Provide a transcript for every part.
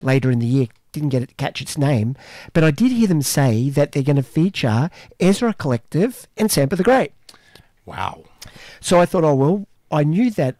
later in the year. Didn't get it to catch its name, but I did hear them say that they're going to feature Ezra Collective and Sampa the Great. Wow. So I thought, oh, well, I knew that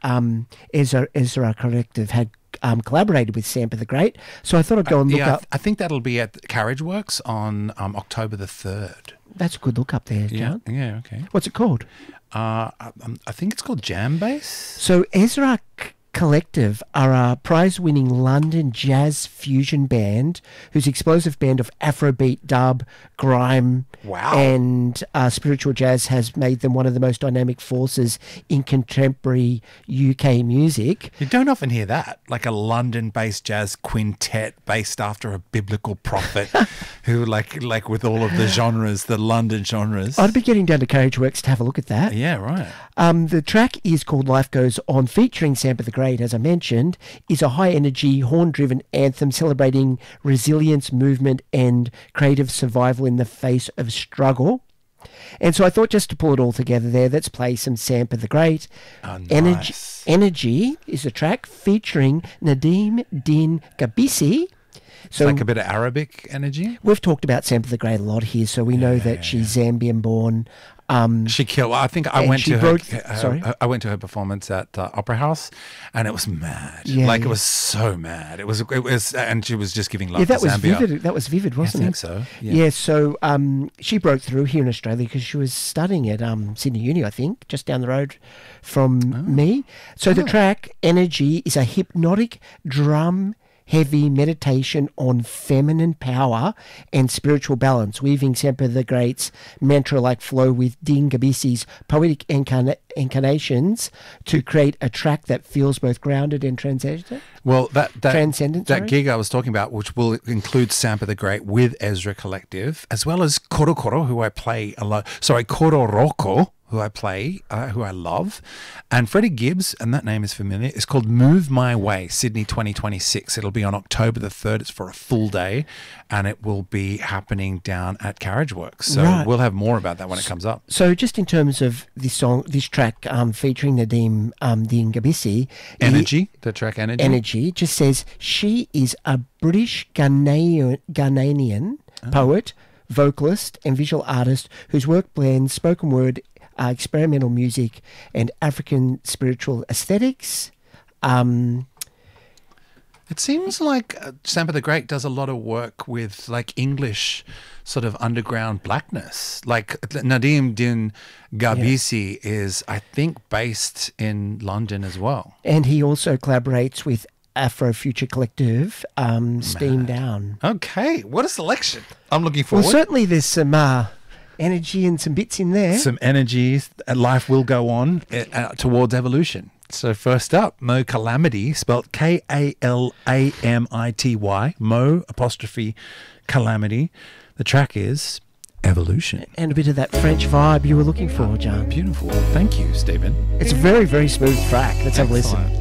Ezra Collective had collaborated with Sampa the Great, so I thought I'd go and look up. I think that'll be at Carriage Works on October the 3rd. That's a good look up there, John. Yeah, okay. What's it called? I think it's called Jam Bass. So Ezra Collective are a prize-winning London jazz fusion band whose explosive band of Afrobeat, dub, grime, and spiritual jazz has made them one of the most dynamic forces in contemporary UK music. You don't often hear that, like a London-based jazz quintet based after a biblical prophet who, like with all of the genres, the London genres. I'd be getting down to Carriage Works to have a look at that. Yeah, right. The track is called Life Goes On, featuring Sampa the Great, as I mentioned, is a high-energy, horn-driven anthem celebrating resilience, movement, and creative survival in the face of struggle. And so I thought, just to pull it all together there, let's play some Sampa the Great. Oh, nice. Energy is a track featuring Nadim Din Gabisi. So like a bit of Arabic energy? We've talked about Sampa the Great a lot here, so we know that she's Zambian-born. She killed. I think I went to I went to her performance at Opera House, and it was mad. Yeah, it was so mad. It was, and she was just giving love to Zambia. Vivid. That was vivid, wasn't it? I think so. Yeah. So she broke through here in Australia because she was studying at Sydney Uni, I think, just down the road from me. So the track Energy is a hypnotic drum heavy meditation on feminine power and spiritual balance, weaving Sampa the Great's mantra-like flow with Din Gabisi's poetic incarnations to create a track that feels both grounded and transcendent. Well, transcendent. That gig I was talking about, which will include Sampa the Great with Ezra Collective, as well as Korokoro, who I play a lot. Sorry, Kororoko, who I play, who I love, and Freddie Gibbs, and that name is familiar. It's called Move My Way, Sydney 2026. It'll be on October the 3rd. It's for a full day, and it will be happening down at Carriage Works. So we'll have more about that when it comes up. So just in terms of this track featuring Nadim Din Gabisi. Energy, the track Energy. Energy just says she is a British Ghanaian poet, vocalist, and visual artist whose work blends spoken word, experimental music, and African spiritual aesthetics. It seems like Sampa the Great does a lot of work with like English sort of underground blackness. Like Nadim Din Gabisi is, I think, based in London as well. And he also collaborates with Afrofuture Collective, Steam Down. Okay, what a selection. I'm looking forward. Well, certainly there's some energy and some bits in there. Some energy. Life will go on towards evolution. So first up, Mo Calamity, spelled K-A-L-A-M-I-T-Y, Mo apostrophe Calamity. The track is Evolution. And a bit of that French vibe you were looking for, John. Beautiful. Thank you, Stephen. It's a very, very smooth track. Let's have a listen.